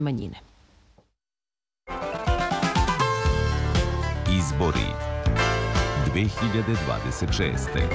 manjine. Izbori 2026.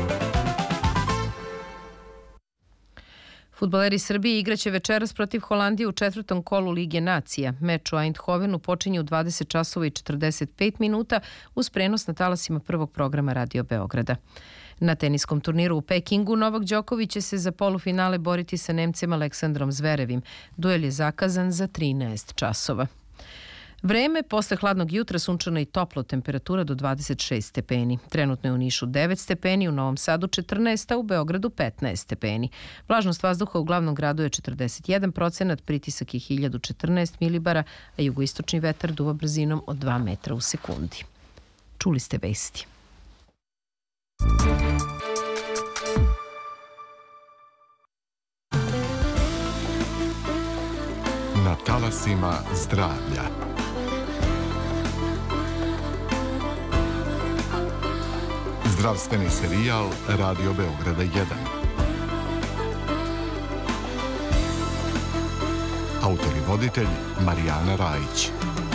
Fudbaleri Srbije igraće večeras protiv Holandije u četvrtom kolu Lige nacija. Meč u Eindhovenu počinje u 20 časova i 45 minuta uz prenos na talasima prvog programa Radio Beograda. Na teniskom turniru u Pekingu Novak Đoković će se za polufinale boriti sa Nemcem Aleksandrom Zverevim. Duel je zakazan za 13 časova. Vreme, posle hladnog jutra sunčano i toplo, temperatura do 26 stepeni. Trenutno je u Nišu 9 stepeni, u Novom Sadu 14, a u Beogradu 15 stepeni. Vlažnost vazduha u glavnom gradu je 41%, pritisak je 1014 milibara, a jugoistočni vetar duva brzinom od 2 metra u sekundi. Čuli ste vesti. Na talasima zdravlja. Zdravstveni serijal Radio Beograda 1. Autor i voditelj Marijana Rajić.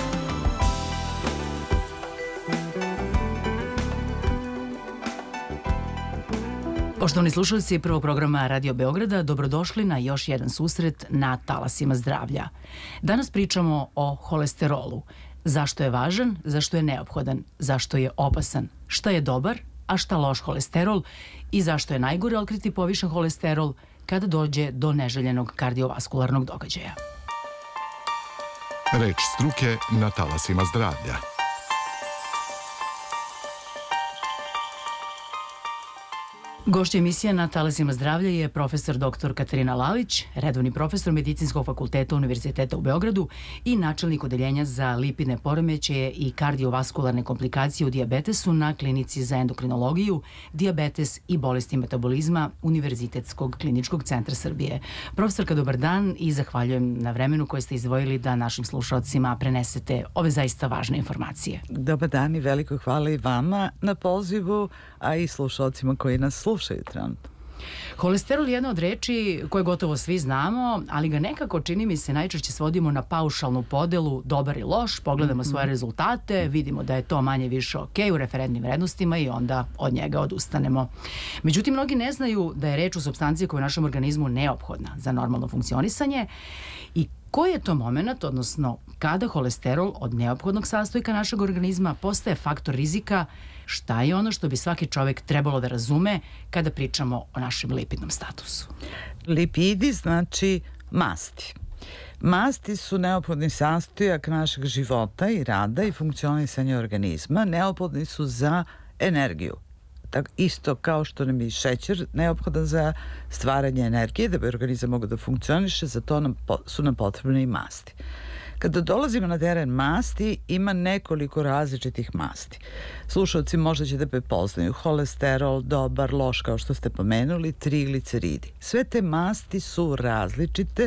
Poštovani slušalci prvog programa Radio Beograda, dobrodošli na još jedan susret na talasima zdravlja. Danas pričamo o holesterolu. Zašto je važan, zašto je neophodan, zašto je opasan, šta je dobar, a šta loš holesterol i zašto je najgore otkriti povišen holesterol kada dođe do neželjenog kardiovaskularnog događaja. Reč struke na talasima zdravlja. Gošća emisije na talasima zdravlja je profesor dr. Katarina Lalić, redovni profesor Medicinskog fakulteta Univerziteta u Beogradu i načelnik odeljenja za lipidne poremećaje i kardiovaskularne komplikacije u dijabetesu na Klinici za endokrinologiju, dijabetes i bolesti metabolizma Univerzitetskog kliničkog centra Srbije. Profesorka, dobar dan i zahvaljujem na vremenu koje ste izdvojili da našim slušalcima prenesete ove zaista važne informacije. Dobar dan i veliko hvala i vama na pozivu, a i slušalcima koji nas slušaju trenutno. Holesterol je jedna od reči koje gotovo svi znamo, ali ga nekako, čini mi se, najčešće svodimo na paušalnu podelu dobar i loš, pogledamo svoje rezultate, vidimo da je to manje više ok u referentnim vrednostima i onda od njega odustanemo. Međutim, mnogi ne znaju da je reč o supstanciji koja je u našem organizmu neophodna za normalno funkcionisanje i koji je to moment, odnosno kada holesterol od neophodnog sastojka našeg organizma postaje faktor rizika, šta je ono što bi svaki čovjek trebalo da razume kada pričamo o našem lipidnom statusu? Lipidi znači masti. Masti su neophodni sastojak našeg života i rada i funkcionisanja organizma. Neophodni su za energiju. Isto kao što nam je šećer neophodan za stvaranje energije, da bi organizam mogao da funkcioniše, za to su nam potrebne i masti. Kada dolazimo na teren masti, ima nekoliko različitih masti. Slušalci možda će da prepoznaju holesterol, dobar, loš, kao što ste pomenuli, trigliceridi. Sve te masti su različite,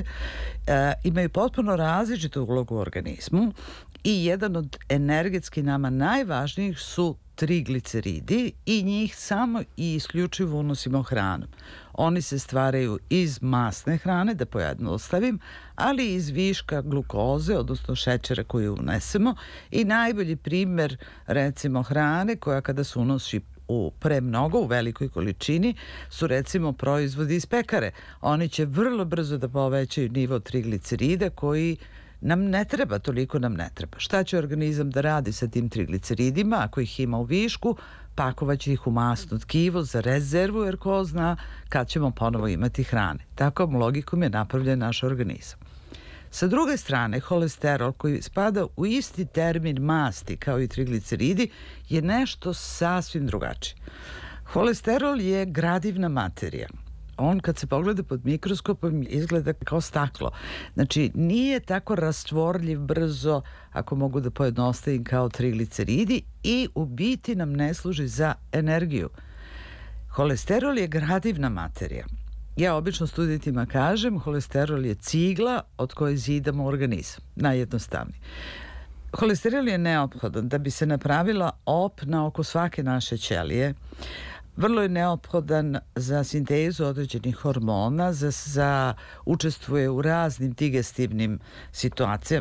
imaju potpuno različitu ulogu u organizmu i jedan od energetski nama najvažnijih su trigliceridi i njih samo i isključivo unosimo hranom. Oni se stvaraju iz masne hrane, da pojednostavim, ali iz viška glukoze, odnosno šećera koju unesemo i najbolji primjer, recimo, hrane koja kada se unosi u premnogo, u velikoj količini, su recimo proizvodi iz pekare. Oni će vrlo brzo da povećaju nivo triglicerida koji nam ne treba, toliko nam ne treba. Šta će organizam da radi sa tim trigliceridima? Ako ih ima u višku, pakovaće ih u masno tkivo za rezervu, jer ko zna kad ćemo ponovo imati hrane. Takvom logikom je napravljen naš organizam. Sa druge strane, holesterol, koji spada u isti termin masti kao i trigliceridi, je nešto sasvim drugačije. Holesterol je gradivna materija. On kad se pogleda pod mikroskopom izgleda kao staklo. Znači nije tako rastvorljiv brzo, ako mogu da pojednostavim, kao trigliceridi i u biti nam ne služi za energiju. Holesterol je gradivna materija. Ja obično studentima kažem, holesterol je cigla od koje zidamo organizam. Najjednostavniji. Holesterol je neophodan da bi se napravila opna oko svake naše ćelije. Vrlo je neophodan za sintezu određenih hormona, za učestvuje u raznim digestivnim situacijama.